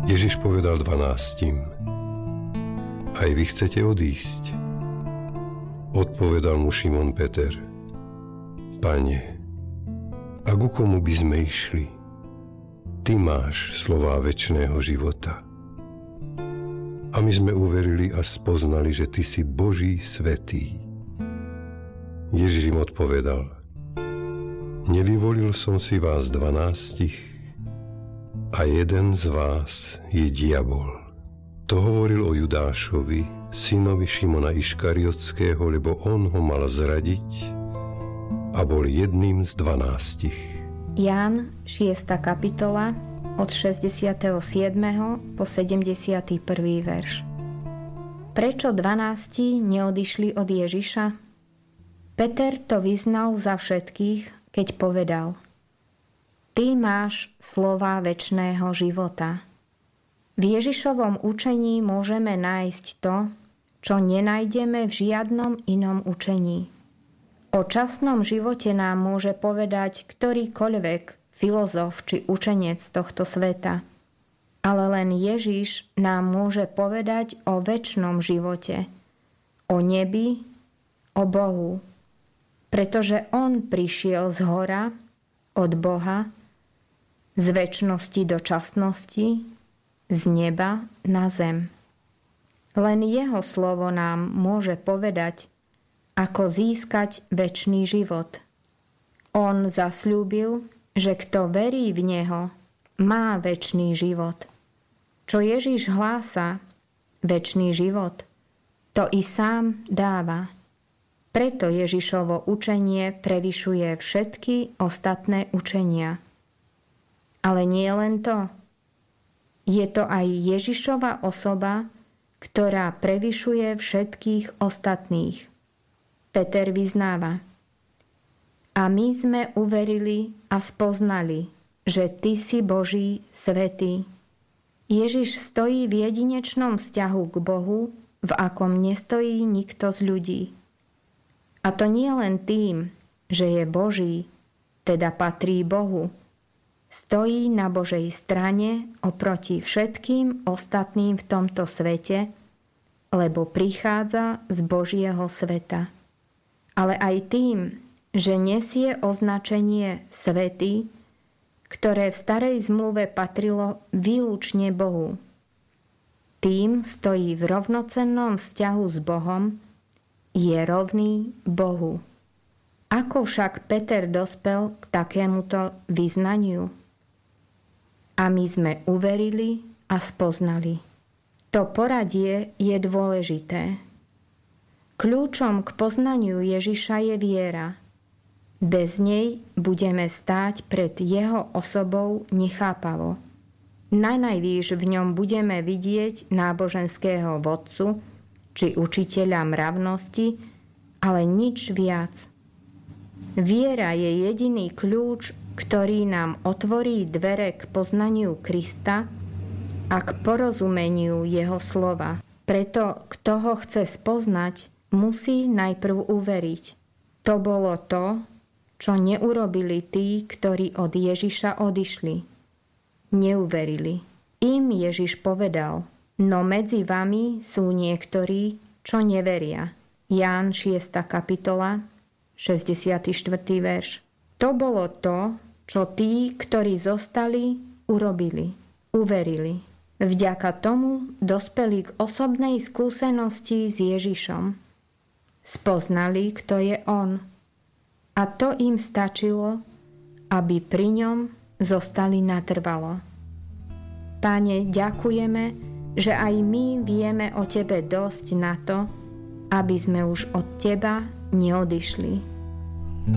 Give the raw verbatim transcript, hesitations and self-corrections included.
Ježiš povedal dvanástim: Aj vy chcete odísť? Odpovedal mu Šimon Peter: Pane, a ku komu by sme išli? Ty máš slová večného života. A my sme uverili a spoznali, že Ty si Boží svätý. Ježiš im odpovedal: Nevyvolil som si vás dvanástich a jeden z vás je diabol. To hovoril o Judášovi, synovi Šimona Iškariotského, lebo on ho mal zradiť a bol jedným z dvanástich. Ján, šiesta kapitola, od šesťdesiateho siedmeho po sedemdesiaty prvý verš. Prečo dvanásti neodišli od Ježiša? Peter to vyznal za všetkých, keď povedal: Ty máš slová večného života. V Ježišovom učení môžeme nájsť to, čo nenájdeme v žiadnom inom učení. O časnom živote nám môže povedať ktorýkoľvek filozof či učenec tohto sveta. Ale len Ježiš nám môže povedať o večnom živote, o nebi, o Bohu. Pretože on prišiel z hora, od Boha, z večnosti do časnosti, z neba na zem. Len jeho slovo nám môže povedať, ako získať večný život. On zasľúbil, že kto verí v neho, má večný život. Čo Ježiš hlása, večný život, to i sám dáva. Preto Ježišovo učenie prevyšuje všetky ostatné učenia. Ale nie len to. Je to aj Ježišova osoba, ktorá prevyšuje všetkých ostatných. Peter vyznáva: A my sme uverili a spoznali, že Ty si Boží svätý. Ježiš stojí v jedinečnom vzťahu k Bohu, v akom nestojí nikto z ľudí. A to nie len tým, že je Boží, teda patrí Bohu. Stojí na Božej strane oproti všetkým ostatným v tomto svete, lebo prichádza z Božieho sveta. Ale aj tým, že nesie označenie svätý, ktoré v starej zmluve patrilo výlučne Bohu. Tým stojí v rovnocennom vzťahu s Bohom, je rovný Bohu. Ako však Peter dospel k takémuto vyznaniu? A my sme uverili a spoznali. To poradie je dôležité. Kľúčom k poznaniu Ježiša je viera. Bez nej budeme stáť pred jeho osobou nechápavo. Nanajvýš v ňom budeme vidieť náboženského vodcu či učiteľa mravnosti, ale nič viac. Viera je jediný kľúč, ktorý nám otvorí dvere k poznaniu Krista a k porozumeniu jeho slova. Preto, kto ho chce spoznať, musí najprv uveriť. To bolo to, čo neurobili tí, ktorí od Ježiša odišli. Neuverili. Im Ježiš povedal: No medzi vami sú niektorí, čo neveria. Ján šiesta kapitola, šesťdesiaty štvrtý verš. To bolo to, čo tí, ktorí zostali, urobili. Uverili. Vďaka tomu dospeli k osobnej skúsenosti s Ježišom. Spoznali, kto je on. A to im stačilo, aby pri ňom zostali natrvalo. Pane, ďakujeme, že aj my vieme o Tebe dosť na to, aby sme už od Teba neodišli.